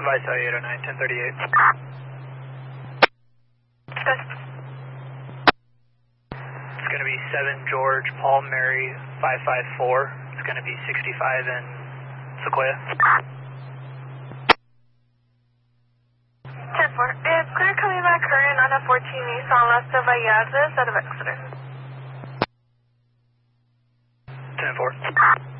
advise 809, 1038. Good. It's going to be 7 George, Paul, Mary, 554. It's going to be 65 in Sequoia. 10-4. It's clear coming back current on a 14 Nissan Lester Vallarta, out of Exeter. 10-4.